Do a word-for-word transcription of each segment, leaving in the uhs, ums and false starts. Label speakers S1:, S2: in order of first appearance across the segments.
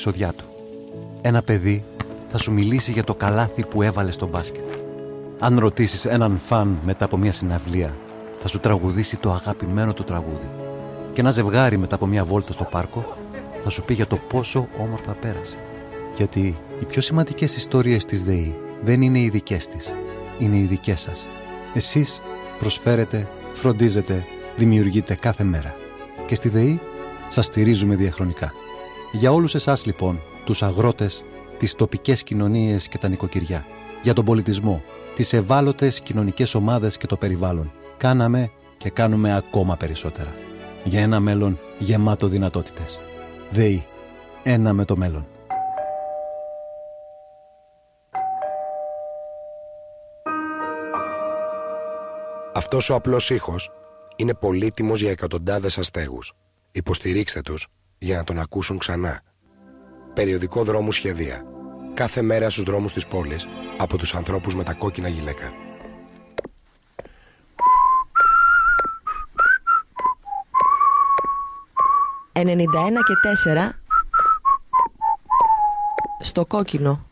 S1: σοδιά του. Ένα παιδί θα σου μιλήσει για το καλάθι που έβαλε στο μπάσκετ. Αν ρωτήσεις έναν φαν μετά από μια συναυλία, θα σου τραγουδήσει το αγαπημένο του τραγούδι. Και ένα ζευγάρι μετά από μια βόλτα στο πάρκο θα σου πει για το πόσο όμορφα πέρασε. Γιατί οι πιο σημαντικές ιστορίες της ΔΕΗ δεν είναι οι δικές της, είναι οι δικές σας. Εσείς προσφέρετε, φροντίζετε, δημιουργείτε κάθε μέρα. Και στη ΔΕΗ σας στηρίζουμε διαχρονικά. Για όλους εσάς λοιπόν, τους αγρότες, τις τοπικές κοινωνίες και τα νοικοκυριά, για τον πολιτισμό, τις ευάλωτες κοινωνικές ομάδες και το περιβάλλον, κάναμε και κάνουμε ακόμα περισσότερα. Για ένα μέλλον γεμάτο δυνατότητες. ΔΕΗ. Ένα με το μέλλον.
S2: Αυτός ο απλός ήχος είναι πολύτιμος για εκατοντάδες αστέγους. Υποστηρίξτε τους για να τον ακούσουν ξανά. Περιοδικό Δρόμου Σχεδία. Κάθε μέρα στους δρόμους της πόλης από τους ανθρώπους με τα κόκκινα γυλαίκα.
S3: ενενήντα ένα και τέσσερα στο κόκκινο.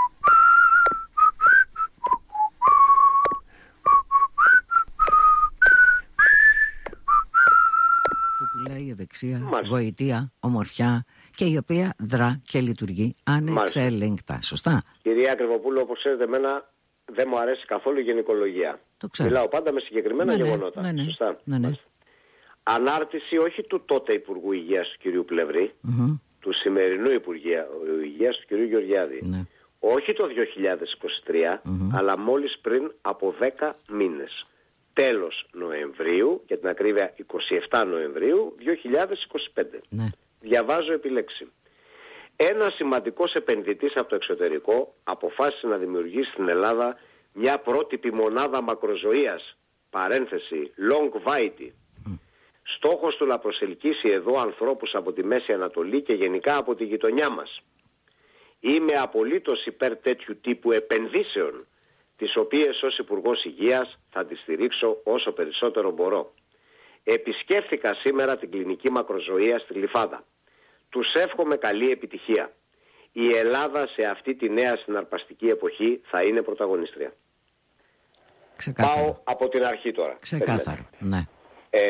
S4: Που λέει ευεξία, γοητεία, ομορφιά και η οποία δρά και λειτουργεί ανεξέλεγκτα. Σωστά.
S5: Κυρία Κρυβοπούλου, όπως ξέρετε, εμένα δεν μου αρέσει καθόλου η γενικολογία.
S4: Το ξέρω.
S5: Μιλάω πάντα με συγκεκριμένα
S4: ναι,
S5: γεγονότα.
S4: Ναι, ναι,
S5: Σωστά.
S4: Ναι, ναι.
S5: Ανάρτηση όχι του τότε Υπουργού Υγείας του κυρίου Πλευρή,
S4: Mm-hmm.
S5: του σημερινού Υπουργού Υγείας του κυρίου Γεωργιάδη.
S4: Ναι.
S5: Όχι το δύο χιλιάδες είκοσι τρία,
S4: Mm-hmm.
S5: αλλά μόλις πριν από δέκα μήνες. Τέλος Νοεμβρίου, για την ακρίβεια εικοστή εβδόμη Νοεμβρίου δύο χιλιάδες είκοσι πέντε.
S4: Ναι.
S5: Διαβάζω επιλέξη. Ένα σημαντικός επενδυτής από το εξωτερικό αποφάσισε να δημιουργήσει στην Ελλάδα μια πρότυπη μονάδα μακροζωίας, παρένθεση, long vitae. Mm. Στόχος του να προσελκύσει εδώ ανθρώπους από τη Μέση Ανατολή και γενικά από τη γειτονιά μας. Είμαι απολύτως υπέρ τέτοιου τύπου επενδύσεων, τις οποίες ως Υπουργός Υγείας θα τις στηρίξω όσο περισσότερο μπορώ. Επισκέφθηκα σήμερα την κλινική μακροζωία στη Γλυφάδα. Τους εύχομαι καλή επιτυχία. Η Ελλάδα σε αυτή τη νέα συναρπαστική εποχή θα είναι πρωταγωνίστρια.
S4: Ξεκάθαρο.
S5: Πάω από την αρχή τώρα.
S4: Ξεκάθαρο, ναι.
S5: Ε,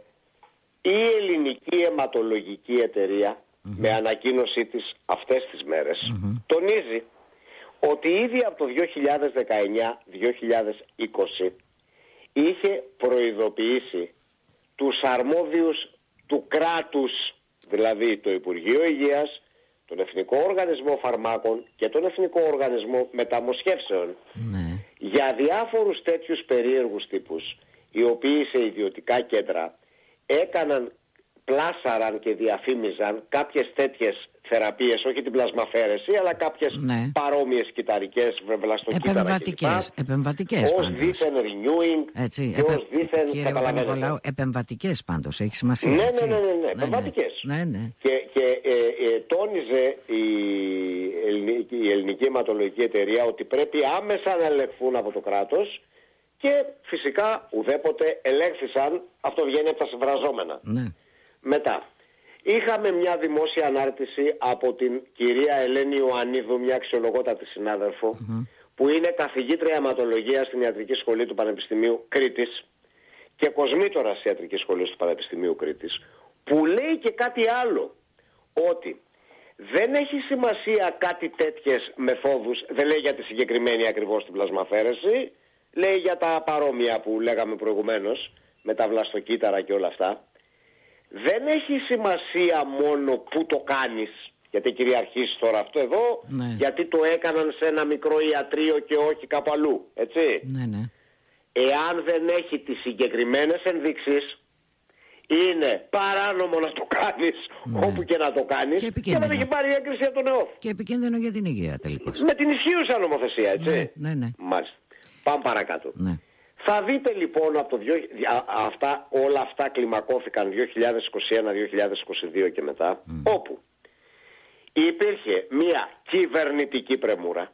S5: η Ελληνική Αιματολογική Εταιρεία, mm-hmm. με ανακοίνωσή της αυτές τις μέρες, mm-hmm. τονίζει ότι ήδη από το δύο χιλιάδες δεκαεννιά δύο χιλιάδες είκοσι είχε προειδοποιήσει τους αρμόδιους του κράτους, δηλαδή το Υπουργείο Υγείας, τον Εθνικό Οργανισμό Φαρμάκων και τον Εθνικό Οργανισμό Μεταμοσχεύσεων, ναι. για διάφορους τέτοιους περίεργους τύπους, οι οποίοι σε ιδιωτικά κέντρα έκαναν, πλάσαραν και διαφήμιζαν κάποιες τέτοιες θεραπείες, όχι την πλασμαφαίρεση, αλλά κάποιες ναι. παρόμοιες κυταρικές, βλαστοκύτταρα
S4: επεμβατικές, επεμβατικές
S5: ως δίθεν renewing
S4: έτσι,
S5: και
S4: επε...
S5: ως δίθεν,
S4: κύριε
S5: καταλαβαίνετε.
S4: Επεμβατικές πάντως, έχει σημασία.
S5: Ναι,
S4: έτσι.
S5: ναι, ναι, ναι, ναι,
S4: ναι,
S5: επεμβατικές.
S4: Ναι, ναι.
S5: Και, και ε, ε, τόνιζε η ελληνική, η ελληνική αιματολογική εταιρεία ότι πρέπει άμεσα να ελεγχθούν από το κράτος και φυσικά ουδέποτε ελέγχθησαν, αυτό βγαίνει από τα συμφραζόμενα.
S4: Ναι.
S5: Μετά, είχαμε μια δημόσια ανάρτηση από την κυρία Ελένη Ιωαννίδου, μια αξιολογότατη συνάδελφο, mm-hmm. που είναι καθηγήτρια αιματολογίας στην Ιατρική Σχολή του Πανεπιστημίου Κρήτης και κοσμήτορας της Ιατρικής Σχολής του Πανεπιστημίου Κρήτης, που λέει και κάτι άλλο, ότι δεν έχει σημασία κάτι τέτοιες μεθόδους, δεν λέει για τη συγκεκριμένη ακριβώς την πλασμαφέρεση, λέει για τα παρόμοια που λέγαμε προηγουμένως, με τα βλαστοκύτταρα και όλα αυτά. Δεν έχει σημασία μόνο που το κάνεις, γιατί κυριαρχείς τώρα αυτό εδώ, ναι. γιατί το έκαναν σε ένα μικρό ιατρείο και όχι κάπου αλλού, έτσι.
S4: Ναι, ναι.
S5: Εάν δεν έχει τις συγκεκριμένες ενδείξεις, είναι παράνομο να το κάνεις, ναι. όπου και να το κάνεις, και, και δεν έχει πάρει έγκριση από τον ΕΟΦ.
S4: Και επικίνδυνο για την υγεία τελικώς.
S5: Με την ισχύουσα νομοθεσία, έτσι.
S4: Ναι, ναι, ναι.
S5: Μάλιστα. Πάμε παρακάτω.
S4: Ναι.
S5: Θα δείτε λοιπόν από το δύο, α, αυτά, όλα αυτά κλιμακώθηκαν δύο χιλιάδες είκοσι ένα δύο χιλιάδες είκοσι δύο και μετά, mm. όπου υπήρχε μια κυβερνητική πρεμούρα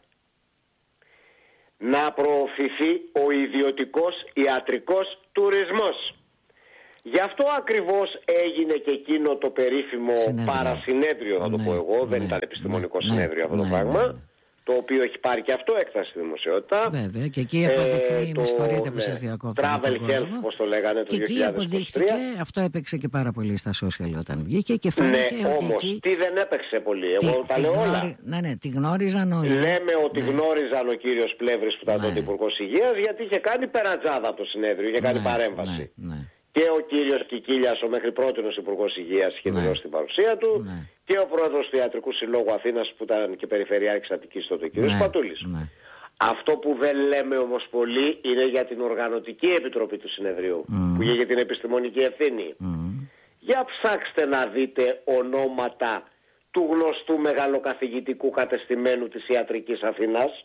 S5: να προωθηθεί ο ιδιωτικός ιατρικός τουρισμός. Γι' αυτό ακριβώς έγινε και εκείνο το περίφημο συνέδριο. παρασυνέδριο, θα το ναι, πω εγώ, ναι, δεν ήταν επιστημονικό ναι, συνέδριο αυτό ναι, το πράγμα. Ναι, ναι. Το οποίο έχει πάρει και αυτό έκταση στη δημοσιότητα.
S4: Βέβαια, και εκεί αποδείχθηκε, ε, με συγχωρείτε που σας διακόπτω.
S5: Travel Health, όπως το λέγανε το
S4: και
S5: δύο χιλιάδες είκοσι τρία.
S4: Και εκεί αποδείχθηκε, αυτό έπαιξε και πάρα πολύ στα social όταν βγήκε και φάνηκε
S5: ναι,
S4: ότι
S5: όμως,
S4: εκεί...
S5: τι δεν έπαιξε πολύ, εγώ
S4: τι,
S5: τα
S4: τι
S5: λέω
S4: γνώρι...
S5: όλα.
S4: Ναι, ναι, τη γνώριζαν όλοι.
S5: Λέμε ότι ναι. γνώριζαν ο κύριος Πλεύρης που ήταν ναι. τότε Υπουργός Υγείας, γιατί είχε κάνει περατζάδα από το συνέδριο, είχε κάνει ναι, παρέμβαση. Ναι, ναι. Και ο κύριος Κικίλιας, ο μέχρι πρότινος Υπουργός Υγείας, είχε ναι. δηλώσει την παρουσία του. Ναι. Και ο πρόεδρος του Ιατρικού Συλλόγου Αθήνας, που ήταν και Περιφερειάρχης Αττικής τότε, ο κύριος ναι. Πατούλης. Ναι. Αυτό που δεν λέμε όμως πολύ είναι για την Οργανωτική Επιτροπή του Συνεδρίου, mm. που είχε για την επιστημονική ευθύνη. Mm. Για ψάξτε να δείτε ονόματα του γνωστού μεγαλοκαθηγητικού κατεστημένου της Ιατρικής Αθήνας.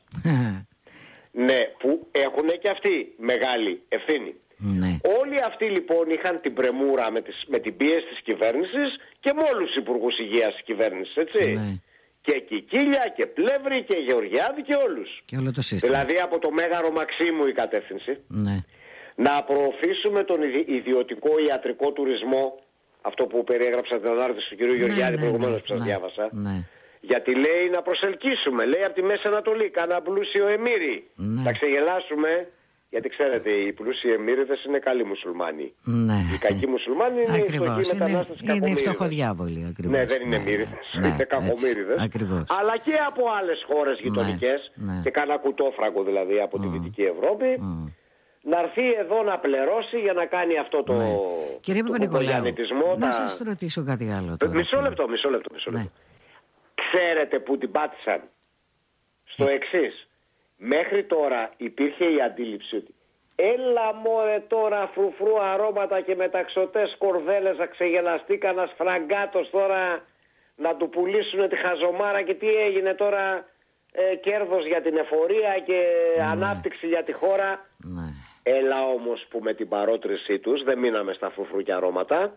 S5: Ναι, που έχουν και αυτοί μεγάλη ευθύνη. Ναι. Όλοι αυτοί λοιπόν είχαν την πρεμούρα με, τις, με την πίεση της κυβέρνησης και με όλους τους υπουργούς υγείας της κυβέρνησης, έτσι. Ναι. Και Κικίλια και Πλεύρη και Γεωργιάδη και όλους.
S4: Και όλο το σύστημα.
S5: Δηλαδή από το Μέγαρο Μαξίμου η κατεύθυνση.
S4: Ναι.
S5: Να προωθήσουμε τον ιδιωτικό ιατρικό τουρισμό, αυτό που περιέγραψα την ανάρτηση του κ. Ναι, Γεωργιάδη ναι, προηγουμένως ναι, που σας ναι, διάβασα. Ναι. Γιατί λέει να προσελκύσουμε, λέει από τη Μέση Ανατολή, κάνα πλούσιο εμμύρι. Ναι. Να ξεγελάσουμε. Γιατί ξέρετε, οι πλούσιοι εμμύριδες είναι καλοί μουσουλμάνοι. Ναι. Οι κακοί μουσουλμάνοι είναι οι φτωχοί μετανάστες κακομοίριδες. Είναι οι φτωχοδιάβολοι ακριβώς. Ναι, δεν είναι ναι, εμμύριδες, ναι, είναι κακομοίριδες. Αλλά και από άλλες χώρες γειτονικές, ναι, ναι. και κάνα κουτόφραγκο δηλαδή από mm. τη Δυτική Ευρώπη, mm. να έρθει εδώ να πληρώσει για να κάνει αυτό το, ναι.
S4: Κύριε
S5: Παπα-Νικολάου,
S4: να σας ρωτήσω κάτι άλλο τώρα.
S5: Μισό λεπτό, μισό λεπτό. Μισό λεπτό. Ναι. Ξέρετε που την πάτησαν? Στο ε. εξής. Μέχρι τώρα υπήρχε η αντίληψη ότι έλα μωρέ τώρα φρουφρού αρώματα και μεταξωτές κορδέλες να ξεγελαστεί κανένας φραγκάτος τώρα να του πουλήσουν τη χαζομάρα και τι έγινε τώρα, ε, κέρδος για την εφορία και ναι. ανάπτυξη για τη χώρα. Ναι. Έλα όμως που με την παρότρινσή τους δεν μείναμε στα φρουφρού και αρώματα,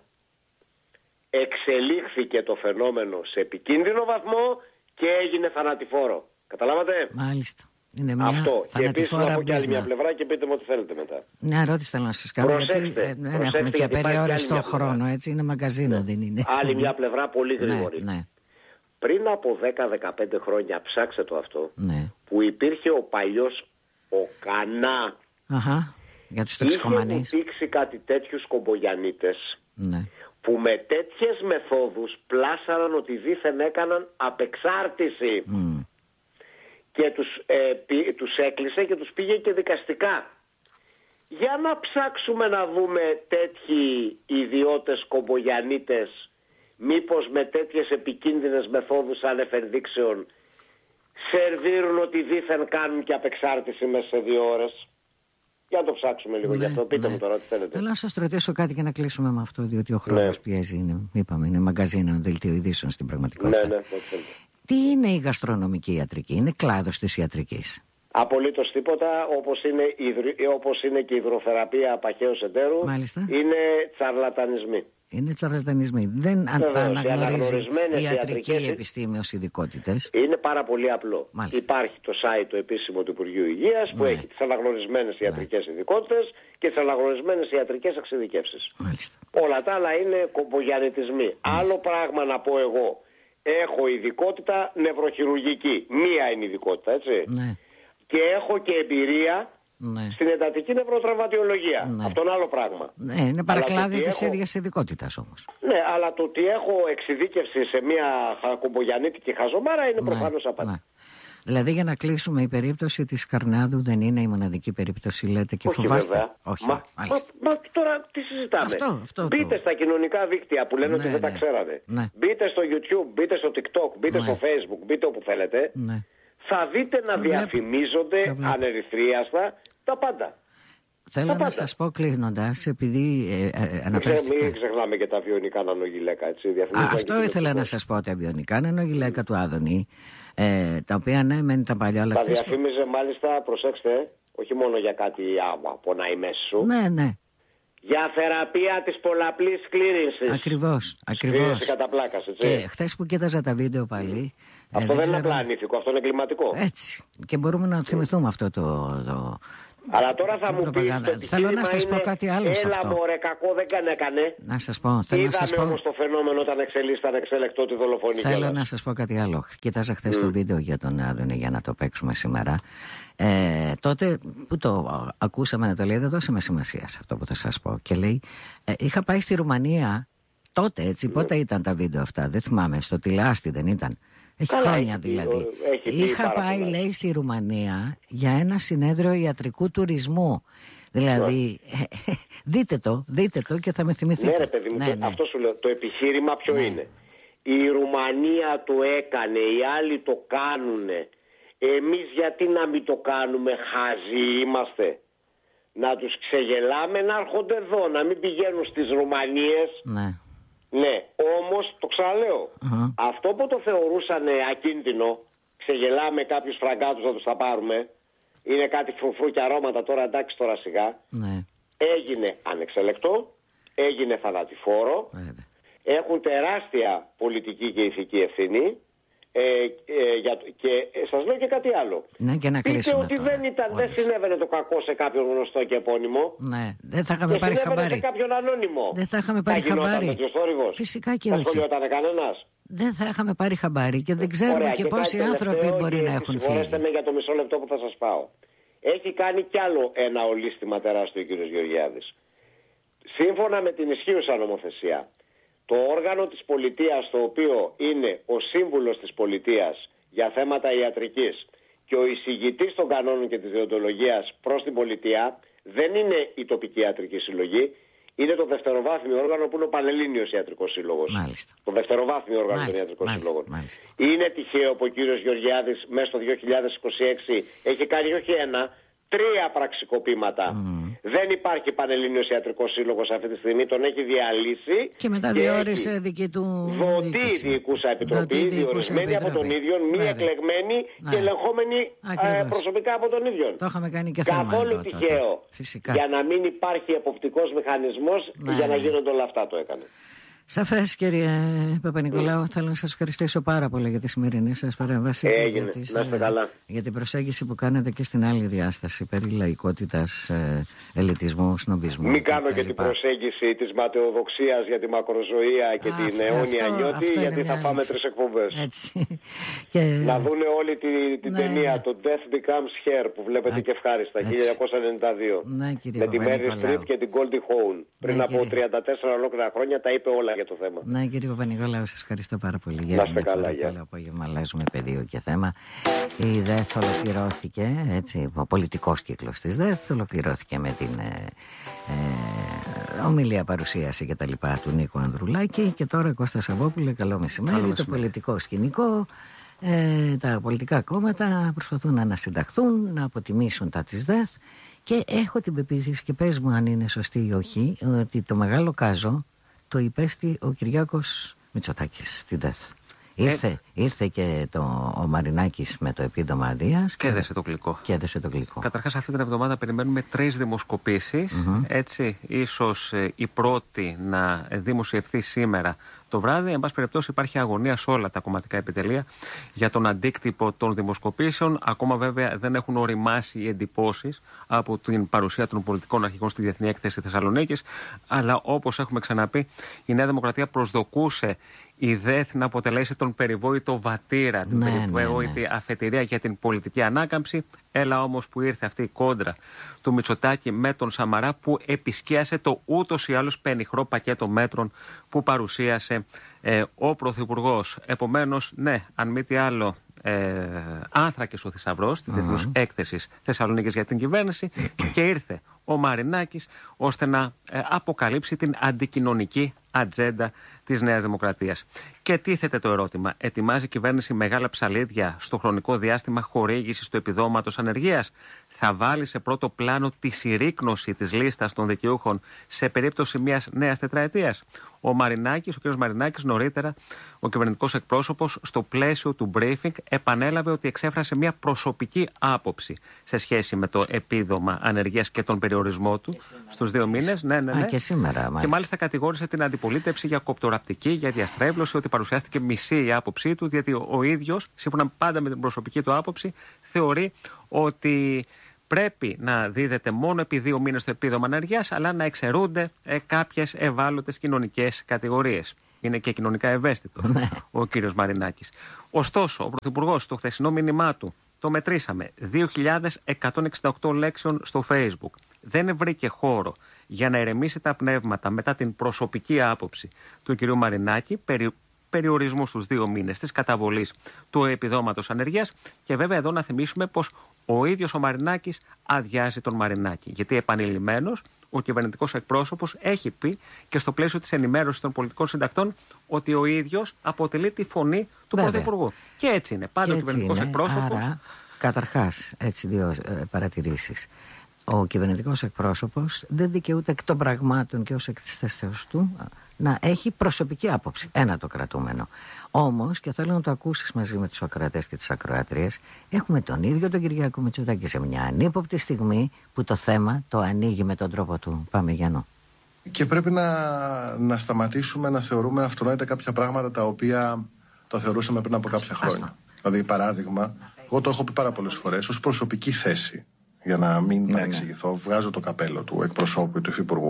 S5: εξελίχθηκε το φαινόμενο σε επικίνδυνο βαθμό και έγινε θανατηφόρο. Καταλάβατε?
S4: Μάλιστα. Είναι μια
S5: αυτό. Και επίσης να πω και άλλη μια πλευρά και πείτε μου ό,τι θέλετε μετά.
S4: Μια ερώτηση θέλω να σας κάνω.
S5: Προσέξτε,
S4: γιατί ε, δεν έχουμε και απεριόριστο χρόνο, έτσι. Είναι μαγκαζίνο,
S5: ναι.
S4: δεν είναι.
S5: Άλλη μια πλευρά πολύ γρήγορη.
S4: Ναι, ναι.
S5: Πριν από δέκα με δεκαπέντε χρόνια, ψάξτε το αυτό,
S4: ναι.
S5: που υπήρχε ο παλιός ο Κανά.
S4: Αχα, για τους τοξικομανείς.
S5: Είχε υπήρξει κάτι τέτοιους κομπογιανίτες, ναι. που με τέτοιες μεθόδους πλάσαραν ότι δήθεν έκαναν απεξάρτηση. Mm. Και τους, ε, πή, τους έκλεισε και τους πήγε και δικαστικά. Για να ψάξουμε να δούμε τέτοιοι ιδιώτες κομπογιανίτες, μήπως με τέτοιες επικίνδυνες μεθόδους ανεφενδείξεων σερβίρουν ότι δήθεν κάνουν και απεξάρτηση μέσα σε δύο ώρες. Για να το ψάξουμε λίγο, ναι, γι' αυτό πείτε ναι. μου τώρα τι θέλετε.
S4: Θέλω να σας ρωτήσω κάτι και να κλείσουμε με αυτό, διότι ο χρόνος ναι. πιέζει. Είναι, είπαμε, είναι μαγκαζίνο, δελτίο ειδήσεων στην πραγματικότητα.
S5: Ναι, ναι,
S4: τι είναι η γαστρονομική ιατρική? Είναι κλάδος της ιατρικής?
S5: Απολύτως τίποτα, όπως είναι, όπως είναι και η υδροθεραπεία παχαίου εντέρου.
S4: Μάλιστα.
S5: Είναι τσαρλατανισμοί.
S4: Είναι τσαρλατανισμοί. Δεν τα αναγνωρίζει η ιατρική επιστήμη ως ειδικότητες.
S5: Είναι πάρα πολύ απλό.
S4: Μάλιστα.
S5: Υπάρχει το site το επίσημο του Υπουργείου Υγείας που ναι. έχει τις αναγνωρισμένες ιατρικές ναι. ειδικότητες και τις αναγνωρισμένες ιατρικές εξειδικεύσεις.
S4: Μάλιστα.
S5: Όλα τα άλλα είναι κομπογιανιτισμοί. Άλλο πράγμα να πω εγώ. Έχω ειδικότητα νευροχειρουργική. Μία είναι ειδικότητα, έτσι.
S4: Ναι.
S5: Και έχω και εμπειρία ναι. στην εντατική νευροτραυματιολογία. Ναι. Αυτό είναι άλλο πράγμα.
S4: Ναι, είναι παρακλάδι της έχω... ίδιας ειδικότητας όμως.
S5: Ναι, αλλά το ότι έχω εξειδίκευση σε μια κομπογιανίτικη χαζομάρα είναι ναι. προφανώς απάτη. Ναι.
S4: Δηλαδή για να κλείσουμε, η περίπτωση της Καρνάδου δεν είναι η μοναδική περίπτωση, λέτε, και
S5: όχι,
S4: φοβάστε?
S5: Βέβαια.
S4: Όχι,
S5: μα, μα, μα τώρα τι συζητάμε?
S4: Αυτό, αυτό
S5: μπείτε
S4: το...
S5: στα κοινωνικά δίκτυα που λένε ναι, ότι δεν ναι. τα ξέρατε.
S4: Ναι.
S5: Μπείτε στο YouTube, μπείτε στο TikTok, μπείτε ναι. στο Facebook, μπείτε όπου θέλετε. Ναι. Θα δείτε να το διαφημίζονται βλέπω. ανερυθρίαστα τα πάντα.
S4: Θέλω τα να πάντα. σας πω κλείνοντας, επειδή ε, ε, αναφέρθηκα...
S5: Μην ξεχνάμε και τα βιονικά νανογυλαίκα, έτσι.
S4: Α, αυτό ήθελα να σας πω, τα βιονικά νανογυλαίκα του Άδωνη, ε, τα οποία ναι, μεν τα παλιά, αλλά
S5: τα διαφήμιζε που... μάλιστα, προσέξτε, όχι μόνο για κάτι άμα, πονάει μέσα σου.
S4: Ναι, ναι.
S5: Για θεραπεία της πολλαπλής κλήρυνσης.
S4: Ακριβώς, ακριβώς.
S5: Κατά πλάκας, έτσι.
S4: Και χθες που κοίταζα τα βίντεο πάλι,
S5: Αυτό δεν, δεν είναι απλά ανήθικο, αυτό είναι εγκληματικό.
S4: Έτσι. Και μπορούμε να θυμηθούμε αυτό το. το...
S5: Αλλά τώρα θα μου πεις,
S4: θέλω να σας πω κάτι άλλο σε αυτό.
S5: Έλα μωρέ, κακό δεν καν έκανε.
S4: Να σας πω, θέλω
S5: Είδαμε
S4: να σας πω.
S5: όμως το φαινόμενο όταν εξελίσσταν εξελεκτό τη δολοφονία.
S4: Θέλω
S5: κιόλας.
S4: να σας πω κάτι άλλο. Κοίταζα χθες mm. το βίντεο για τον Άδωνη για να το παίξουμε σήμερα. Ε, τότε που το ακούσαμε να το λέει, δεν δώσαμε σημασία σε αυτό που θα σας πω. Και λέει, ε, είχα πάει στη Ρουμανία τότε, έτσι, mm. πότε ήταν τα βίντεο αυτά, δεν θυμάμαι, στο Τηλεάστη δεν ήταν. Έχει Καλά, χρόνια έχει, δηλαδή. Έχει Είχα πάει, πολλά. λέει, στη Ρουμανία για ένα συνέδριο ιατρικού τουρισμού. Δηλαδή, yeah. δείτε το, δείτε το και θα με θυμηθείτε.
S5: Ναι, ρε παιδί μου, ναι, ναι. αυτό σου λέω. Το επιχείρημα ποιο ναι. είναι. Η Ρουμανία το έκανε, οι άλλοι το κάνουνε. Εμείς γιατί να μην το κάνουμε, χαζοί είμαστε. Να τους ξεγελάμε να έρχονται εδώ, να μην πηγαίνουν στις Ρουμανίες. Ναι. Ναι, όμως το ξαναλέω, uh-huh. αυτό που το θεωρούσαν ακίνδυνο, ξεγελάμε κάποιους φραγκάτους να τους τα πάρουμε, είναι κάτι φρουφρού και αρώματα τώρα, εντάξει τώρα σιγά, uh-huh. έγινε ανεξελεκτό, έγινε θανατηφόρο, uh-huh. έχουν τεράστια πολιτική και ηθική ευθύνη. Ε, ε, για, και ε, σας λέω και κάτι άλλο.
S4: Ναι, και να
S5: Πείτε ότι
S4: τώρα.
S5: δεν, ήταν, δεν συνέβαινε το κακό σε κάποιον γνωστό και επώνυμο.
S4: Ναι, δεν θα είχαμε
S5: και
S4: πάρει χαμπάρι.
S5: σε κάποιον ανώνυμο.
S4: Δεν θα είχαμε πάρει
S5: θα
S4: χαμπάρι.
S5: Φυσικά
S4: και
S5: θα
S4: όχι.
S5: Θα σχολιότανε κανένας.
S4: Δεν θα είχαμε πάρει χαμπάρι και δεν ξέρουμε Ωραία, και, και πόσοι άνθρωποι μπορεί να έχουν φύγει.
S5: Συγχωρέστε με για το μισό λεπτό που θα σας πάω. Έχει κάνει κι άλλο ένα ολίσθημα τεράστιο ο κ. Γεωργιάδης. Σύμφωνα με την ισχύουσα νομοθεσία, το όργανο της πολιτείας, το οποίο είναι ο σύμβουλος της πολιτείας για θέματα ιατρικής και ο εισηγητής των κανόνων και της δεοντολογίας προς την πολιτεία, δεν είναι η τοπική ιατρική συλλογή, είναι το δευτεροβάθμιο όργανο που είναι ο Πανελλήνιος Ιατρικός Σύλλογος.
S4: Μάλιστα.
S5: Το δευτεροβάθμιο όργανο
S4: μάλιστα,
S5: των ιατρικών
S4: μάλιστα,
S5: συλλόγων.
S4: Μάλιστα.
S5: Είναι τυχαίο που ο κύριος Γεωργιάδης μέσα στο δύο χιλιάδες είκοσι έξι έχει κάνει όχι ένα, τρία πραξικοπήματα. Mm. Δεν υπάρχει Πανελλήνιος Ιατρικός Σύλλογος αυτή τη στιγμή, τον έχει διαλύσει.
S4: Και μετά διόρισε δική του.
S5: Δοτή διοικούσα επιτροπή, διορισμένη από τον ίδιο, μη Βέβαια. εκλεγμένη ναι. και ελεγχόμενη ε, προσωπικά από τον ίδιο.
S4: Το είχαμε κάνει και θέμα.
S5: Καθόλου τυχαίο. Για να μην υπάρχει εποπτικός μηχανισμός ναι, για να γίνονται όλα αυτά το έκανε.
S4: Σαφές, κύριε Παπα-Νικολάου, mm. θέλω να σας ευχαριστήσω πάρα πολύ για τη σημερινή σας παρέμβαση.
S5: Έγινε,
S4: για,
S5: να είστε καλά.
S4: Για την προσέγγιση που κάνετε και στην άλλη διάσταση περί λαϊκότητας, ε, ελιτισμού, σνομπισμού.
S5: Μην κάνω και την προσέγγιση της ματαιοδοξίας για τη μακροζωία και Α, την αιώνια νιώτη, γιατί θα πάμε τρεις εκπομπές. Έτσι. και... Να δούνε όλη την, την ναι, ταινία, ναι. το Death Becomes Her, που βλέπετε Α, και ευχάριστα, χίλια εννιακόσια ενενήντα δύο. Ναι, με τη Mary Streep και την Goldie Hawn. Πριν ναι, από κύριε. τριάντα τέσσερα ολόκληρα χρόνια τα είπε όλα για το θέμα.
S4: Ναι, κύριε Παπα-Νικολάου, σας ευχαριστώ πάρα πολύ.
S5: Για να είστε καλά, γεια.
S4: Καλό απόγευμα, αλλάζουμε πεδίο και θέμα. Η ΔΕΘ ολοκληρώθηκε, έτσι, ο πολιτικός κύκλος της ΔΕΘ ολοκληρώθηκε με την ε, ε, ομιλία, παρουσίαση και τα λοιπά του Νίκου Ανδρουλάκη. Και τώρα Κώστα Σαββόπουλε, καλό μεσημέρι. Καλό μεσημέρι. Το πολιτικό σκηνικό, ε, τα πολιτικά κόμματα προσπαθούν να ανασυνταχθούν, να αποτιμήσουν τα της ΔΕΘ. Και έχω την πεποίθηση, και πες μου αν είναι σωστή ή όχι, ότι το μεγάλο κάζο το υπέστη ο Κυριάκος Μητσοτάκης στην ΔΕΘ. Ήρθε, ε... ήρθε και το, ο Μαρινάκης με το επίδομα Δίας
S6: και έδεσε το γλυκό.
S4: Και έδεσε το γλυκό.
S6: Καταρχάς αυτή την εβδομάδα περιμένουμε τρεις δημοσκοπήσεις. Mm-hmm. Έτσι, ίσως ε, η πρώτη να δημοσιευθεί σήμερα το βράδυ. Εν πάση περιπτώσει, υπάρχει αγωνία σε όλα τα κομματικά επιτελεία για τον αντίκτυπο των δημοσκοπήσεων. Ακόμα βέβαια δεν έχουν οριμάσει οι εντυπώσεις από την παρουσία των πολιτικών αρχηγών στη Διεθνή Έκθεση Θεσσαλονίκης. Αλλά όπως έχουμε ξαναπεί, η Νέα Δημοκρατία προσδοκούσε η ΔΕΘ να αποτελέσει τον περιβόητο βατήρα, την ναι, περιβόητη ναι, ναι. αφετηρία για την πολιτική ανάκαμψη. Έλα όμως που ήρθε αυτή η κόντρα του Μητσοτάκη με τον Σαμαρά, που επισκίασε το ούτως ή άλλως πενιχρό πακέτο μέτρων που παρουσίασε ε, ο Πρωθυπουργός. Επομένως, ναι, αν μη τι άλλο, ε, άνθρακες ο θησαυρός της Διεθνούς mm-hmm. Έκθεσης Θεσσαλονίκης για την κυβέρνηση και ήρθε ο Μαρινάκης ώστε να ε, αποκαλύψει την αντικοινωνική ατζέντα της Νέας Δημοκρατίας. Και τίθεται το ερώτημα, ετοιμάζει η κυβέρνηση μεγάλα ψαλίδια στο χρονικό διάστημα χορήγησης του επιδόματος ανεργίας? Θα βάλει σε πρώτο πλάνο τη συρρίκνωση της λίστας των δικαιούχων σε περίπτωση μιας νέας τετραετίας? Ο Μαρινάκης, ο κ. Μαρινάκης, νωρίτερα, ο κυβερνητικός εκπρόσωπος, στο πλαίσιο του briefing, επανέλαβε ότι εξέφρασε μια προσωπική άποψη σε σχέση με το επίδομα ανεργίας και τον περιορισμό του στους δύο μήνες. Ναι, ναι, ναι.
S4: Α, και σήμερα, μάλιστα.
S6: Και μάλιστα κατηγόρησε την αντιπολίτευση για κοπτορά ραπτική για διαστρέβλωση, ότι παρουσιάστηκε μισή η άποψή του, γιατί ο, ο ίδιος, σύμφωνα πάντα με την προσωπική του άποψη, θεωρεί ότι πρέπει να δίδεται μόνο επί δύο μήνες το επίδομα ανεργίας, αλλά να εξαιρούνται ε, κάποιες ευάλωτες κοινωνικές κατηγορίες. Είναι και κοινωνικά ευαίσθητος ο κύριος Μαρινάκης. Ωστόσο, ο Πρωθυπουργός στο χθεσινό μήνυμά του, το μετρήσαμε, δύο χιλιάδες εκατόν εξήντα οκτώ λέξεων στο Facebook. Δεν βρήκε χώρο για να ηρεμήσει τα πνεύματα μετά την προσωπική άποψη του κυρίου Μαρινάκη περί περιορισμού στους δύο μήνες της καταβολής του επιδόματος ανεργίας. Και βέβαια εδώ να θυμίσουμε πως ο ίδιος ο Μαρινάκης αδειάζει τον Μαρινάκη. Γιατί επανειλημμένος ο κυβερνητικός εκπρόσωπος έχει πει και στο πλαίσιο της ενημέρωσης των πολιτικών συντακτών ότι ο ίδιος αποτελεί τη φωνή του βέβαια. Πρωθυπουργού. Και έτσι είναι. Πάντα ο κυβερνητικός είναι. εκπρόσωπος.
S4: Άρα, καταρχάς, έτσι δύο ε, παρατηρήσεις. Ο κυβερνητικός εκπρόσωπος δεν δικαιούται εκ των πραγμάτων και ως εκ της θέσεως του να έχει προσωπική άποψη. Ένα το κρατούμενο. Όμως, και θέλω να το ακούσεις μαζί με τους ακροατές και τις ακροάτριες, έχουμε τον ίδιο τον Κυριάκο Μητσοτάκη σε μια ανύποπτη στιγμή που το θέμα το ανοίγει με τον τρόπο του. Πάμε Γιάννο.
S7: Και πρέπει να, να σταματήσουμε να θεωρούμε αυτονόητα κάποια πράγματα τα οποία τα θεωρούσαμε πριν από κάποια χρόνια. Δηλαδή, παράδειγμα, εγώ το έχω πει πάρα πολλές φορές, ως προσωπική θέση. Για να μην ναι, εξηγηθώ, ναι. βγάζω το καπέλο του εκπροσώπου του Υφυπουργού.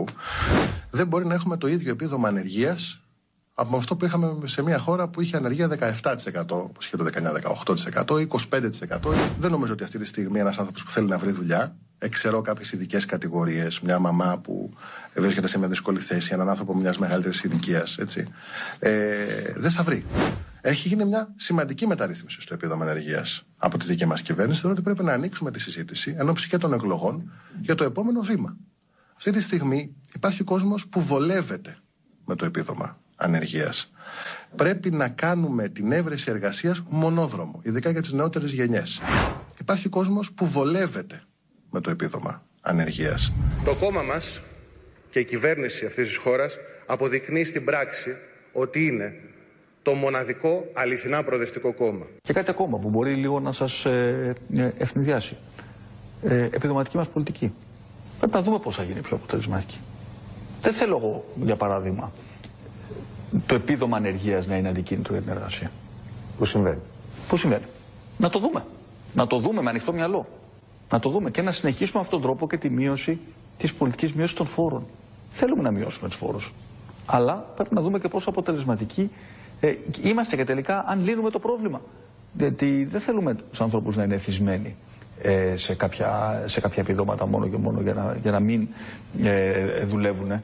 S7: Δεν μπορεί να έχουμε το ίδιο επίδομα ανεργίας από αυτό που είχαμε σε μια χώρα που είχε ανεργία δεκαεπτά τοις εκατό, όπως είχε το δεκαεννιά δεκαοκτώ τοις εκατό, είκοσι πέντε τοις εκατό. Δεν νομίζω ότι αυτή τη στιγμή ένας άνθρωπος που θέλει να βρει δουλειά, εξαιρώ κάποιες ειδικές κατηγορίες, μια μαμά που βρίσκεται σε μια δύσκολη θέση, έναν άνθρωπο μιας μεγαλύτερης ηλικίας, έτσι, ε, δεν θα βρει. Έχει γίνει μια σημαντική μεταρρύθμιση στο επίδομα ανεργίας από τη δική μας κυβέρνηση. Θεωρώ ότι πρέπει να ανοίξουμε τη συζήτηση εν ώψη και των εκλογών για το επόμενο βήμα. Αυτή τη στιγμή υπάρχει κόσμος που βολεύεται με το επίδομα ανεργίας. Πρέπει να κάνουμε την έβρεση εργασίας μονόδρομο, ειδικά για τις νεότερες γενιές. Υπάρχει κόσμος που βολεύεται με το επίδομα ανεργίας.
S8: Το κόμμα μας και η κυβέρνηση αυτής της χώρας αποδεικνύει στην πράξη ότι είναι το μοναδικό αληθινά προοδευτικό κόμμα.
S9: Και κάτι ακόμα που μπορεί λίγο να σας ε, ε, ευνηδιάσει. Ε, επιδοματική μας πολιτική. Πρέπει να δούμε πώς θα γίνει πιο αποτελεσματική. Δεν θέλω εγώ, για παράδειγμα, το επίδομα ανεργίας να είναι αντικίνητρο για την εργασία.
S10: Πού συμβαίνει.
S9: Πού συμβαίνει. Να το δούμε. Να το δούμε με ανοιχτό μυαλό. Να το δούμε και να συνεχίσουμε αυτόν τον τρόπο και τη μείωση της πολιτικής μείωσης των φόρων. Θέλουμε να μειώσουμε τους φόρους. Αλλά πρέπει να δούμε και πόσο αποτελεσματικοί ε, είμαστε και τελικά αν λύνουμε το πρόβλημα. Γιατί δεν θέλουμε τους ανθρώπους να είναι εθισμένοι ε, σε, κάποια, σε κάποια επιδόματα μόνο και μόνο για να, για να μην ε, δουλεύουν.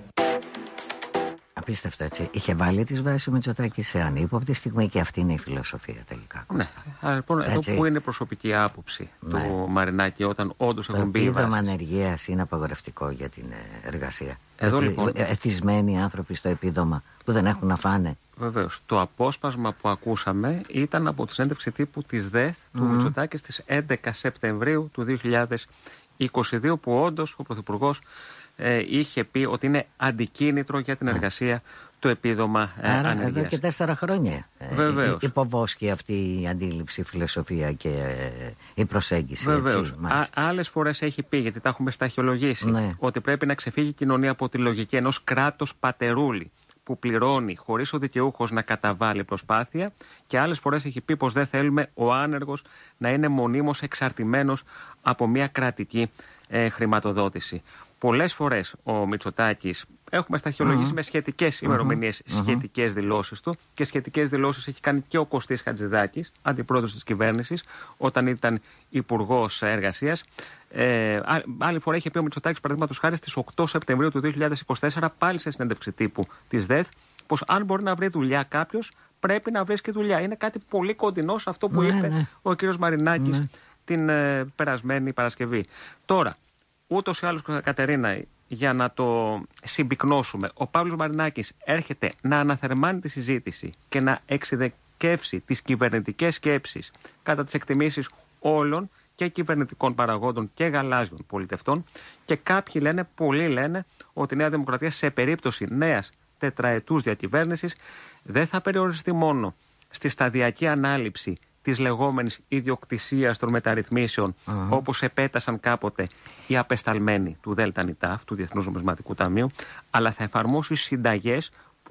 S4: Απίστευτο, έτσι. Είχε βάλει τις βάσεις ο Μητσοτάκης σε ανύποπτη στιγμή και αυτή είναι η φιλοσοφία τελικά.
S6: Ναι. Α, λοιπόν, εδώ που είναι προσωπική άποψη ναι. του Μαρινάκη όταν όντως έχουν μπει οι βάσεις. Το επίδομα ανεργίας είναι απαγορευτικό για την εργασία. Εδώ ότι, λοιπόν.
S4: Εθισμένοι άνθρωποι στο επίδομα που δεν έχουν να φάνε.
S6: Βεβαίως. Το απόσπασμα που ακούσαμε ήταν από τη συνέντευξη τύπου της ΔΕΘ του mm. Μητσοτάκη στις έντεκα Σεπτεμβρίου του δύο χιλιάδες είκοσι δύο, που όντως ο Πρωθυπουργός ε, είχε πει ότι είναι αντικίνητρο για την εργασία το επίδομα ε,
S4: Άρα,
S6: ανεργίας.
S4: Εδώ και τέσσερα χρόνια
S6: Βεβαίως.
S4: ε, υποβόσκει αυτή η αντίληψη, η φιλοσοφία και ε, η προσέγγιση.
S6: Βεβαίως. Άλλες φορές έχει πει, γιατί τα έχουμε σταχυολογήσει, ναι. ότι πρέπει να ξεφύγει η κοινωνία από τη λογική ενός κράτος πατερούλη που πληρώνει χωρίς ο δικαιούχος να καταβάλει προσπάθεια, και άλλες φορές έχει πει πως δεν θέλουμε ο άνεργος να είναι μονίμως εξαρτημένος από μια κρατική ε, χρηματοδότηση. Πολλές φορές ο Μητσοτάκης, έχουμε σταχυολογήσει mm-hmm. με σχετικές ημερομηνίες, mm-hmm. σχετικές δηλώσεις του, και σχετικές δηλώσεις έχει κάνει και ο Κωστής Χατζηδάκης, αντιπρόεδρος της κυβέρνησης, όταν ήταν υπουργός εργασίας. Ε, άλλη φορά είχε πει ο Μητσοτάκης, παραδείγματος χάρη, στις οκτώ Σεπτεμβρίου του δύο χιλιάδες είκοσι τέσσερα, πάλι σε συνέντευξη τύπου της ΔΕΘ, πως αν μπορεί να βρει δουλειά κάποιος, πρέπει να βρίσκει δουλειά. Είναι κάτι πολύ κοντινό σε αυτό που ναι, είπε ναι. ο κύριος Μαρινάκης ναι. την ε, περασμένη Παρασκευή. Τώρα, ούτως ή άλλως, Κατερίνα, για να το συμπυκνώσουμε, ο Παύλος Μαρινάκης έρχεται να αναθερμάνει τη συζήτηση και να εξειδικεύσει τις κυβερνητικές σκέψεις κατά τις εκτιμήσεις όλων και κυβερνητικών παραγόντων και γαλάζιων πολιτευτών, και κάποιοι λένε, πολλοί λένε, ότι η Νέα Δημοκρατία σε περίπτωση νέας τετραετούς διακυβέρνησης δεν θα περιοριστεί μόνο στη σταδιακή ανάληψη της λεγόμενης ιδιοκτησίας των μεταρρυθμίσεων, uh-huh. όπως επέτασαν κάποτε οι απεσταλμένοι του ΔΝΤ, του Διεθνούς Νομισματικού Ταμείου, αλλά θα εφαρμόσει συνταγές που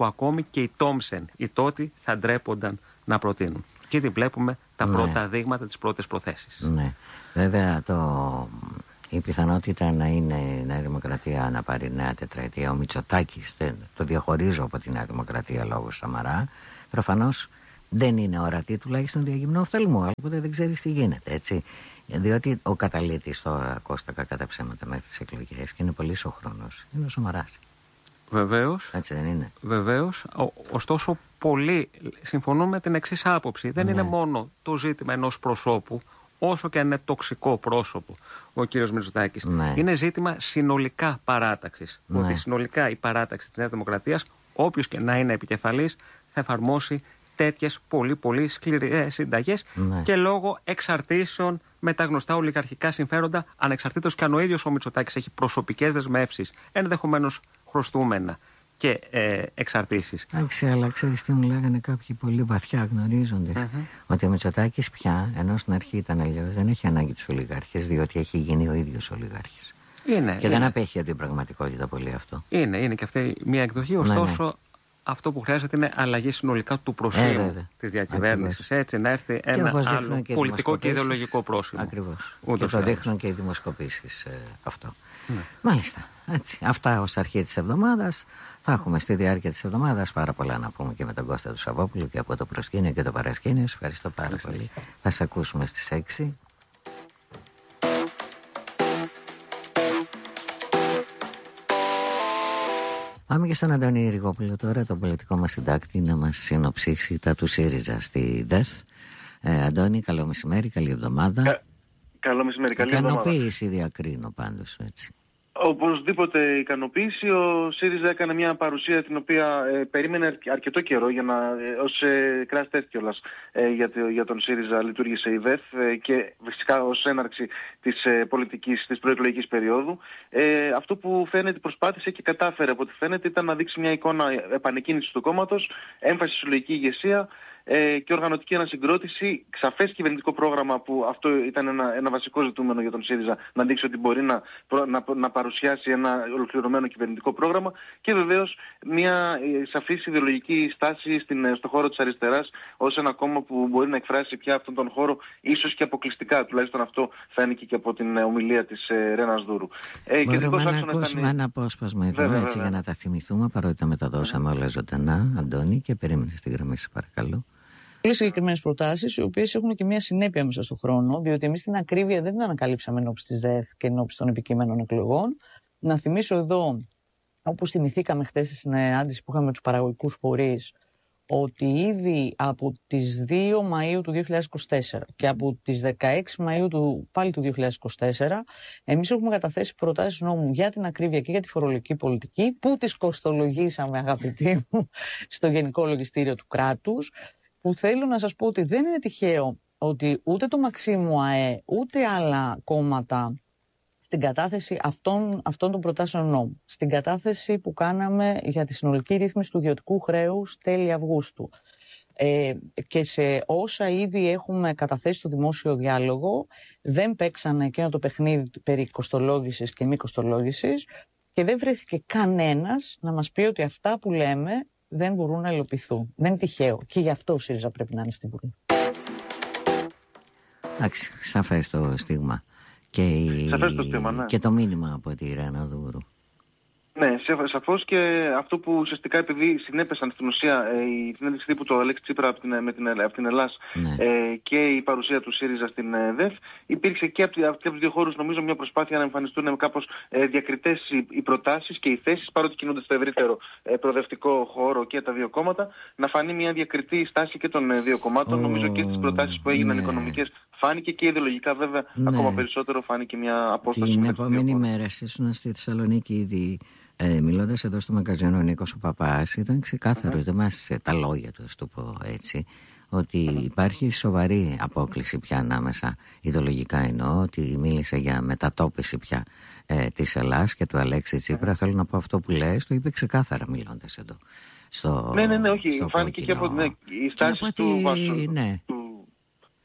S6: που ακόμη και οι Τόμσεν, οι τότοι, θα ντρέπονταν να προτείνουν. Και ήδη βλέπουμε τα ναι. πρώτα δείγματα, τις πρώτες προθέσεις.
S4: Ναι. Βέβαια, το... η πιθανότητα να είναι η Νέα Δημοκρατία να πάρει νέα τετραετία, ο Μητσοτάκης, το διαχωρίζω από τη Νέα Δημοκρατία λόγω Σαμαρά, προφανώς δεν είναι ορατή τουλάχιστον διαγυμνό οφθαλμού, αλλά ποτέ δεν ξέρεις τι γίνεται, έτσι. Διότι ο καταλήτης τώρα, Κώστα, κακά τα ψέματα μέχρι τις εκλογές, και είναι πολύ ο χρόνος, είναι ο Σαμαράς.
S6: Βεβαίως.
S4: Έτσι δεν είναι?
S6: Βεβαίως. Ο, ωστόσο, πολλοί συμφωνούν με την εξής άποψη. Δεν ναι. είναι μόνο το ζήτημα ενός προσώπου, όσο και αν είναι τοξικό πρόσωπο ο κύριος Μητσοτάκης. Ναι. Είναι ζήτημα συνολικά παράταξης. Ναι. Ότι συνολικά η παράταξη της Νέας Δημοκρατίας, όποιος και να είναι επικεφαλής, θα εφαρμόσει τέτοιες πολύ πολύ σκληρές συνταγές ναι. και λόγω εξαρτήσεων με τα γνωστά ολιγαρχικά συμφέροντα, ανεξαρτήτως και αν ο ίδιος ο Μητσοτάκης έχει προσωπικές δεσμεύσεις, ενδεχομένως χρωστούμενα και ε, εξαρτήσεις.
S4: Εντάξει, αλλά ξέρεις τι μου λέγανε κάποιοι πολύ βαθιά γνωρίζοντες, mm-hmm. ότι ο Μητσοτάκης πια, ενώ στην αρχή ήταν αλλιώς, δεν έχει ανάγκη τους ολιγάρχες, διότι έχει γίνει ο ίδιος ολιγάρχης.
S6: Είναι,
S4: και
S6: είναι.
S4: δεν απέχει από την πραγματικότητα πολύ αυτό.
S6: Είναι, είναι και αυτή μια εκδοχή, ωστόσο. Ναι, ναι. Αυτό που χρειάζεται είναι αλλαγή συνολικά του προσήμου ε, της διακυβέρνησης. Έτσι, να έρθει και ένα άλλο και πολιτικό και ιδεολογικό πρόσημο.
S4: Ακριβώς. Ούτως και το δείχνουν και οι δημοσκοπήσεις ε, αυτό. Ναι. Μάλιστα. Έτσι. Αυτά ως αρχή της εβδομάδας. Θα έχουμε στη διάρκεια της εβδομάδας πάρα πολλά να πούμε και με τον Κώστα του Σαββόπουλου και από το προσκήνιο και το παρασκήνιο. Σας ευχαριστώ πάρα Ευχαριστώ. πολύ. Θα σας ακούσουμε στις έξι. Πάμε και στον Αντώνη Ριγόπουλο τώρα, τον πολιτικό μας συντάκτη, να μας συνοψίσει τα του ΣΥΡΙΖΑ στη ΔΕΘ. Ε, Αντώνη, καλό μεσημέρι, καλή εβδομάδα.
S10: Κα... Καλό μεσημέρι, καλή εβδομάδα.
S4: Ικανοποίηση διακρίνω πάντως, έτσι.
S10: Οπωσδήποτε ικανοποίηση. Ο ΣΥΡΙΖΑ έκανε μια παρουσία την οποία ε, περίμενε αρκετό καιρό για να, ε, ως ε, crash test κιόλας ε, για, για τον ΣΥΡΙΖΑ λειτουργήσε η ΔΕΘ ε, και φυσικά ως έναρξη της ε, πολιτικής, της προεκλογικής περίοδου. Ε, αυτό που φαίνεται προσπάθησε και κατάφερε από ό,τι φαίνεται ήταν να δείξει μια εικόνα επανεκκίνησης του κόμματος, έμφαση στη συλλογική ηγεσία ε, και οργανωτική ανασυγκρότηση, σαφές κυβερνητικό πρόγραμμα, που αυτό ήταν ένα, ένα βασικό ζητούμενο για τον ΣΥΡΙΖΑ, να δείξει ότι μπορεί να, να, να παρουσιάσει ένα ολοκληρωμένο κυβερνητικό πρόγραμμα, και βεβαίως μια σαφής ιδεολογική στάση στην, στον χώρο της αριστεράς, ως ένα κόμμα που μπορεί να εκφράσει πια αυτόν τον χώρο, ίσως και αποκλειστικά, τουλάχιστον αυτό φάνηκε και από την ομιλία της ε, Ρένας Δούρου. Ε,
S4: Μπορούμε να ακούσουμε ήταν... ένα απόσπασμα εδώ, βέβαια, έτσι, βέβαια, για να τα θυμηθούμε, παρότι τα μεταδώσαμε όλα ζωντανά. Αντώνη, και περίμενε στην γραμμή σας, παρακαλώ.
S11: Πολύ συγκεκριμένες προτάσεις, οι οποίες έχουν και μια συνέπεια μέσα στον χρόνο, διότι εμείς την ακρίβεια δεν την ανακαλύψαμε ενώπιση της ΔΕΘ και ενώπιση των επικείμενων εκλογών. Να θυμίσω εδώ, όπως θυμηθήκαμε χθες στη συνάντηση που είχαμε με τους παραγωγικούς φορείς, ότι ήδη από τις δύο Μαΐου του δύο χιλιάδες είκοσι τέσσερα και από τις δεκαέξι Μαΐου του, πάλι του δύο χιλιάδες είκοσι τέσσερα, εμείς έχουμε καταθέσει προτάσεις νόμου για την ακρίβεια και για τη φορολογική πολιτική, που τις κοστολογήσαμε, αγαπητοί μου, στο Γενικό Λογιστήριο του Κράτους. Που θέλω να σας πω ότι δεν είναι τυχαίο ότι ούτε το Μαξίμου ΑΕ ούτε άλλα κόμματα στην κατάθεση αυτών, αυτών των προτάσεων νόμου, στην κατάθεση που κάναμε για τη συνολική ρύθμιση του ιδιωτικού χρέους τέλη Αυγούστου ε, και σε όσα ήδη έχουμε καταθέσει στο δημόσιο διάλογο, δεν παίξανε εκείνο το παιχνίδι περί κοστολόγησης και μη κοστολόγησης, και δεν βρέθηκε κανένας να μας πει ότι αυτά που λέμε δεν μπορούν να υλοποιηθούν. Δεν είναι τυχαίο. Και γι' αυτό ο ΣΥΡΙΖΑ πρέπει να είναι στην Βουλή.
S4: Εντάξει, σαφές το στίγμα. Και, η...
S10: σαφές το στίγμα, ναι.
S4: Και το μήνυμα από τη Ρένα Δούρου.
S10: Ναι, σαφώς, και αυτό που ουσιαστικά, επειδή συνέπεσαν στην ουσία ε, η συνέντευξη τύπου του Αλέξη Τσίπρα από την, με την, από την Ελλάς, ναι. ε, και η παρουσία του ΣΥΡΙΖΑ στην ε, ΔΕΘ, υπήρξε και από, από τους δύο χώρους, νομίζω, μια προσπάθεια να εμφανιστούν κάπως ε, διακριτές οι, οι προτάσεις και οι θέσεις, παρότι κινούνται στο ευρύτερο ε, προοδευτικό χώρο και τα δύο κόμματα, να φανεί μια διακριτή στάση και των ε, δύο κομμάτων. Oh, νομίζω και στις προτάσεις που έγιναν ναι. οικονομικές φάνηκε, και ιδεολογικά βέβαια ναι. ακόμα περισσότερο φάνηκε μια απόσταση.
S4: Την επόμενη μέρα ήσουν στη Θεσσαλονίκη ήδη. Ε, μιλώντας εδώ στο μαγκαζίνο ο Νίκος ο Παπάς, ήταν ξεκάθαρος, mm-hmm. δεν μας τα λόγια του, το πω έτσι, ότι mm-hmm. υπάρχει σοβαρή απόκλιση πια ανάμεσα, ιδεολογικά εννοώ, ότι μίλησε για μετατόπιση πια ε, της Ελλάς και του Αλέξη Τσίπρα. Mm-hmm. Θέλω να πω, αυτό που λες, το είπε ξεκάθαρα μιλώντας εδώ. Στο,
S10: ναι, ναι, ναι, όχι, φάνηκε και από ναι, η στάση του Βάσου.
S4: Ναι.
S10: Του...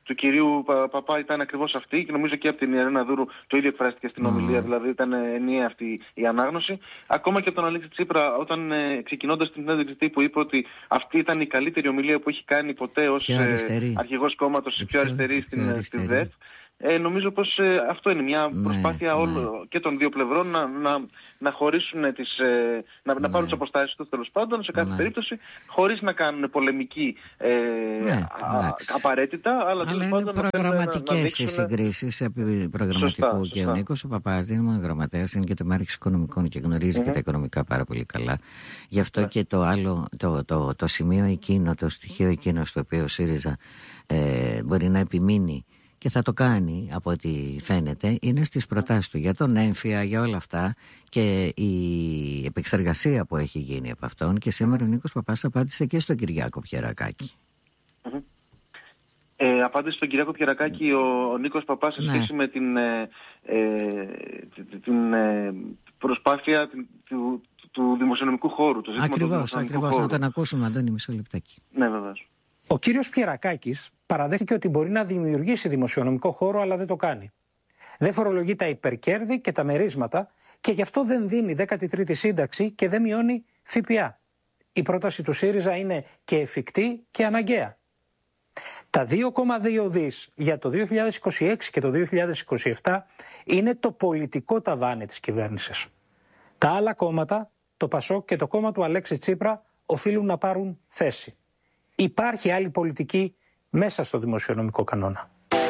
S10: του κυρίου Πα, Παπά ήταν ακριβώς αυτή, και νομίζω και από την Ιερένα Δούρου το ίδιο εκφράστηκε στην mm. ομιλία, δηλαδή ήταν ενιαία αυτή η ανάγνωση. Ακόμα και από τον Αλέξη Τσίπρα, όταν ε, ξεκινώντας την συνέντευξη τύπου είπε ότι αυτή ήταν η καλύτερη ομιλία που έχει κάνει ποτέ ως ε, αρχηγός κόμματος, η πιο αριστερή στην, στην ΔΕΘ. Ε, νομίζω πως ε, αυτό είναι μια προσπάθεια ναι, όλο, ναι. και των δύο πλευρών να, να, να χωρίσουν τις, ε, να, ναι. να πάρουν τις αποστάσεις τους, τέλος πάντων, σε κάθε ναι. περίπτωση, χωρίς να κάνουν πολεμική ε, ναι, α, απαραίτητα, αλλά τέλος πάντων
S4: είναι προγραμματικές οι συγκρίσεις επί προγραμματικού. Σωστά, και σωστά. Ο Νίκος ο Παπάς είναι μόνο γραμματέας, είναι και το Μέρης Οικονομικών και γνωρίζει mm-hmm. και τα οικονομικά πάρα πολύ καλά. Γι' αυτό ναι. και το άλλο, το, το, το, το σημείο εκείνο, το στοιχείο εκείνο στο οποίο ο ΣΥΡΙΖΑ ε, μπορεί να επιμείνει και θα το κάνει από ό,τι φαίνεται, είναι στις προτάσεις του για τον έμφυα, για όλα αυτά, και η επεξεργασία που έχει γίνει από αυτόν. Και σήμερα ο Νίκος Παπάς απάντησε και στον Κυριάκο Πιερακάκη.
S10: Mm-hmm. Ε, απάντησε στον Κυριάκο Πιερακάκη ο, ο Νίκος Παπάς σε σχέση ναι. με την, ε, ε, την ε, προσπάθεια την, του, του δημοσιονομικού χώρου. Το
S4: ακριβώς, ακριβώς. Να τον ακούσουμε, Αντώνη, μισό λεπτάκι.
S10: Ναι, βεβαίως.
S12: Ο κύριος Πιερακάκης παραδέχθηκε ότι μπορεί να δημιουργήσει δημοσιονομικό χώρο, αλλά δεν το κάνει. Δεν φορολογεί τα υπερκέρδη και τα μερίσματα και γι' αυτό δεν δίνει δέκατη τρίτη σύνταξη και δεν μειώνει ΦΠΑ. Η πρόταση του ΣΥΡΙΖΑ είναι και εφικτή και αναγκαία. Τα δύο κόμμα δύο δις για το δύο χιλιάδες είκοσι έξι και το δύο χιλιάδες είκοσι επτά είναι το πολιτικό ταβάνι της κυβέρνησης. Τα άλλα κόμματα, το ΠΑΣΟΚ και το κόμμα του Αλέξη Τσίπρα, οφείλουν να πάρουν θέση. Υπάρχει άλλη πολιτική μέσα στο δημοσιονομικό κανόνα.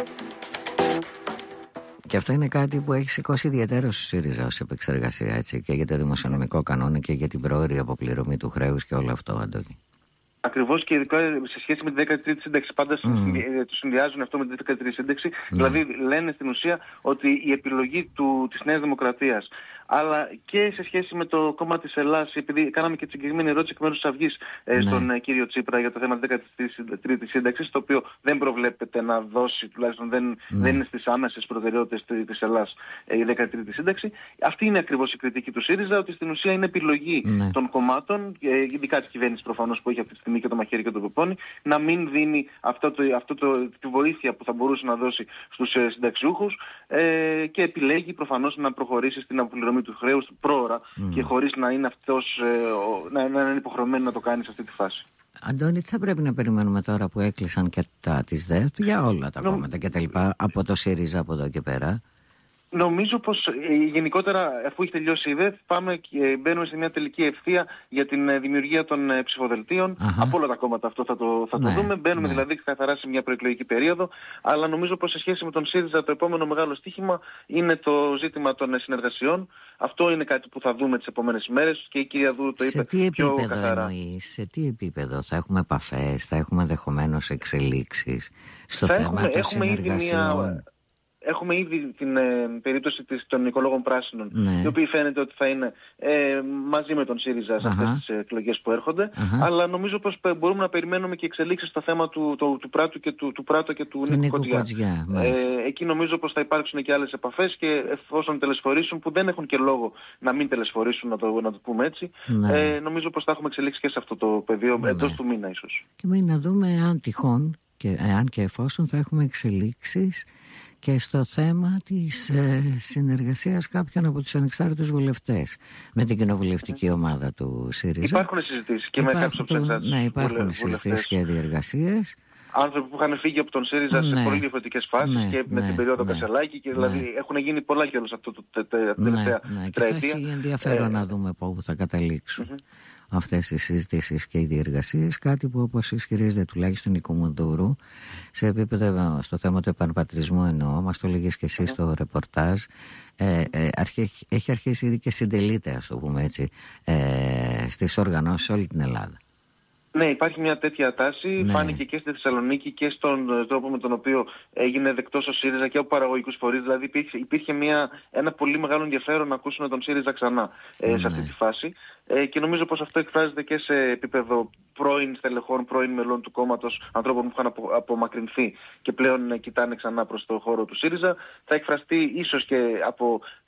S4: Και αυτό είναι κάτι που έχει σηκώσει ιδιαίτερο στο ΣΥΡΙΖΑ ως επεξεργασία, έτσι, και για το δημοσιονομικό κανόνα και για την πρόωρη αποπληρωμή του χρέους και όλο αυτό, Αντώνη.
S10: Ακριβώς, και ειδικά σε σχέση με τη δέκατη τρίτη σύνταξη. Πάντα mm. το συνδυάζουν αυτό με τη δέκατη τρίτη σύνταξη. Mm. Δηλαδή λένε στην ουσία ότι η επιλογή του, της Νέας Δημοκρατίας, αλλά και σε σχέση με το κόμμα της Ελλάδας, επειδή κάναμε και τη συγκεκριμένη ερώτηση εκ μέρους της Αυγής ε, mm. στον ε, κύριο Τσίπρα για το θέμα της δέκατης τρίτης σύνταξης, το οποίο δεν προβλέπεται να δώσει, τουλάχιστον δεν, mm. δεν είναι στις άμεσες προτεραιότητες της Ελλάδας ε, η δέκατη τρίτη σύνταξη. Αυτή είναι ακριβώς η κριτική του ΣΥΡΙΖΑ, ότι στην ουσία είναι επιλογή mm. των κομμάτων, ε, ειδικά της κυβέρνησης προφανώς που έχει αυτή τη στιγμή και το μαχαίρι και το πεπόνι, να μην δίνει αυτό το, αυτό το, τη βοήθεια που θα μπορούσε να δώσει στους ε, συνταξιούχους ε, και επιλέγει προφανώς να προχωρήσει στην αποπληρωμή του χρέους πρόωρα mm. και χωρίς να είναι αυτός ε, να, να είναι υποχρεωμένο να το κάνει σε αυτή τη φάση.
S4: Αντώνη, τι θα πρέπει να περιμένουμε τώρα που έκλεισαν και τα της ΔΕΘ για όλα τα Νο... κόμματα και τα λοιπά, από το ΣΥΡΙΖΑ από εδώ και πέρα?
S10: Νομίζω πως ε, γενικότερα, αφού έχει τελειώσει η ΔΕΘ, πάμε και μπαίνουμε σε μια τελική ευθεία για την ε, δημιουργία των ε, ψηφοδελτίων. Αχα. Από όλα τα κόμματα αυτό θα το, θα ναι, το δούμε. Μπαίνουμε ναι. δηλαδή καθαρά σε μια προεκλογική περίοδο. Αλλά νομίζω πως σε σχέση με τον ΣΥΡΙΖΑ το επόμενο μεγάλο στοίχημα είναι το ζήτημα των ε, συνεργασιών. Αυτό είναι κάτι που θα δούμε τις επόμενες ημέρες και η κυρία Δούρου το είπε
S4: σε τι
S10: πιο
S4: επίπεδο
S10: καθαρά.
S4: Εννοείς, σε τι επίπεδο θα έχουμε επαφές, θα έχουμε ενδεχομένως εξελίξεις στο
S10: θα
S4: θέμα
S10: έχουμε,
S4: των
S10: έχουμε
S4: συνεργασιών?
S10: Μια... Έχουμε ήδη την ε, περίπτωση της, των οικολόγων πράσινων,
S4: ναι.
S10: οι οποίοι φαίνεται ότι θα είναι ε, μαζί με τον ΣΥΡΙΖΑ σε αυτές τις εκλογές που έρχονται. Αχα. Αλλά νομίζω πως μπορούμε να περιμένουμε και εξελίξεις στο θέμα του, του, του Πράτου και του, του Πράτο και του Νίκου Κοτζιά. Ε, εκεί νομίζω πως θα υπάρξουν και άλλες επαφές και εφόσον τελεσφορήσουν, που δεν έχουν και λόγο να μην τελεσφορήσουν, να το, να το πούμε έτσι, ναι. ε, νομίζω πως θα έχουμε εξελίξει και σε αυτό το πεδίο ναι. εντός του μήνα ίσως.
S4: Και να δούμε αν τυχόν, και, αν και εφόσον θα έχουμε εξελίξεις και στο θέμα της ε, συνεργασίας κάποιων από τους ανεξάρτητους βουλευτές με την κοινοβουλευτική ομάδα του ΣΥΡΙΖΑ.
S10: Υπάρχουν συζητήσεις και υπάρχουν, με κάποιους ανεξάρτητους
S4: Ναι, υπάρχουν συζητήσεις και διεργασίες.
S10: Άνθρωποι που είχαν φύγει από τον ΣΥΡΙΖΑ ναι. σε πολύ διαφορετικές φάσεις ναι, και με ναι, την περίοδο ναι, Κασελάκη και δηλαδή ναι. έχουν γίνει πολλά κιόλας αυτό το τελευταία
S4: ναι, ναι. τριετία. Και θα έχει ενδιαφέρον ε, να δούμε πού θα καταλήξουν mm-hmm. αυτές οι συζητήσεις και οι διεργασίες. Κάτι που, όπως ισχυρίζεται τουλάχιστον η Κουμουντούρου, σε επίπεδο στο θέμα του επαναπατρισμού εννοώ, μας το λέγες και εσύ mm-hmm. στο ρεπορτάζ, ε, ε, αρχί, έχει αρχίσει ήδη και συντελείται, ας το πούμε έτσι, ε, στις οργανώσεις όλη την Ελλάδα.
S10: Ναι, υπάρχει μια τέτοια τάση. Ναι. Φάνηκε και στη Θεσσαλονίκη και στον τρόπο με τον οποίο έγινε δεκτός ο ΣΥΡΙΖΑ και από παραγωγικούς φορείς. Δηλαδή υπήρχε, υπήρχε μια, ένα πολύ μεγάλο ενδιαφέρον να ακούσουν τον ΣΥΡΙΖΑ ξανά ε, ναι. σε αυτή τη φάση. Ε, και νομίζω πως αυτό εκφράζεται και σε επίπεδο πρώην στελεχών, πρώην μελών του κόμματος, ανθρώπων που είχαν απο, απομακρυνθεί και πλέον ε, κοιτάνε ξανά προς το χώρο του ΣΥΡΙΖΑ. Θα εκφραστεί ίσως και από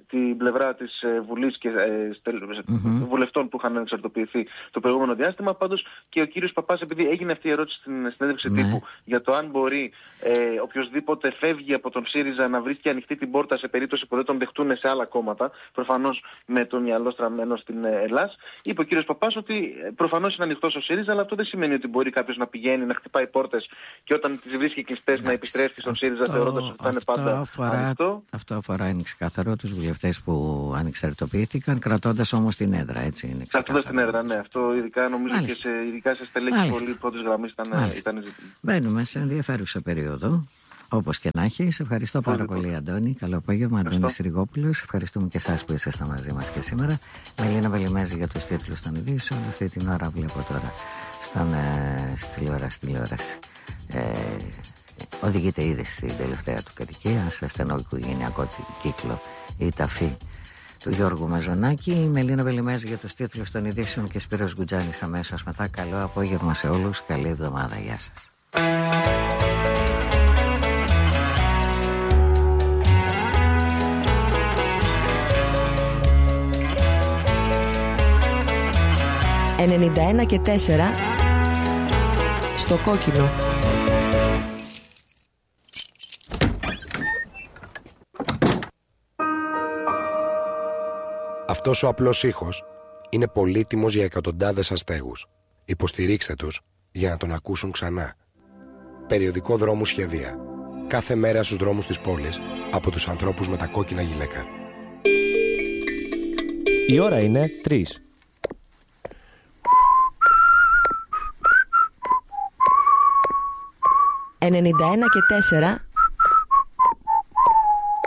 S10: την πλευρά της ε, Βουλής και ε, στελ, mm-hmm. βουλευτών που είχαν εξαρτοποιηθεί το προηγούμενο διάστημα. Πάντως και ο κύριος Παπάς, επειδή έγινε αυτή η ερώτηση στην συνέντευξη mm-hmm. τύπου για το αν μπορεί ε, οποιοσδήποτε φεύγει από τον ΣΥΡΙΖΑ να βρίσκει ανοιχτή την πόρτα σε περίπτωση που δεν τον δεχτούν σε άλλα κόμματα, προφανώς με το μυαλό στραμμένο στην Ελλάδα, είπε ο κύριος Παπάς ότι προφανώς είναι ανοιχτός ο ΣΥΡΙΖΑ, αλλά αυτό δεν σημαίνει ότι μπορεί κάποιος να πηγαίνει, να χτυπάει πόρτες και όταν τις βρίσκει κλειστές να επιστρέφει στον ΣΥΡΙΖΑ θεωρώντας ότι θα είναι πάντα
S4: αφορά,
S10: ανοιχτό.
S4: Αυτό αφορά, είναι ξεκάθαρο, τους βουλευτές που ανεξαρτητοποιήθηκαν, κρατώντας όμως την έδρα, έτσι είναι.
S10: Κρατώντας την έδρα, ναι. Αυτό ειδικά νομίζω Μάλιστα. και σε, ειδικά σε στελέχη πολύ πρώτης γραμμής ήταν, ήταν ζήτημα.
S4: Μπαίνουμε σε ενδιαφέρουσα περίοδο. Όπως και να έχει, σε ευχαριστώ πάρα πολύ, πολύ Αντώνη. Καλό απόγευμα, Αντώνης Τριγόπουλος. Ευχαριστούμε και εσάς που ήσασταν μαζί μας και σήμερα. Μελίνα Βελιμέζη για τους τίτλους των ειδήσεων. Αυτή την ώρα βλέπω τώρα στον, ε, στη τηλεόραση. τηλεόραση. Ε, οδηγείται ήδη στην τελευταία του κατοικία, σε στενό οικογενειακό κύκλο, η ταφή του Γιώργου Μαζονάκη. Η Μελίνα Βελιμέζη για τους τίτλους των ειδήσεων και Σπύρος Γκουτζάνης αμέσως μετά. Καλό απόγευμα σε όλους. Καλή εβδομάδα. Γεια σας.
S3: ενενήντα ένα και τέσσερα στο κόκκινο.
S2: Αυτός ο απλός ήχος είναι πολύτιμος για εκατοντάδες αστέγους. Υποστηρίξτε τους για να τον ακούσουν ξανά. Περιοδικό Δρόμου Σχεδία. Κάθε μέρα στους δρόμους της πόλης από τους ανθρώπους με τα κόκκινα γυλαίκα.
S13: Η ώρα είναι τρεις.
S3: ενενήντα ένα και τέσσερα